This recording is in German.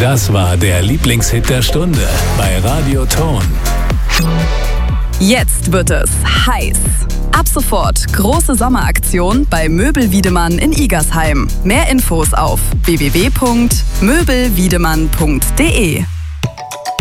Das war der Lieblingshit der Stunde bei Radio Ton. Jetzt wird es heiß. Ab sofort große Sommeraktion bei Möbel Wiedemann in Igersheim. Mehr Infos auf www.möbelwiedemann.de.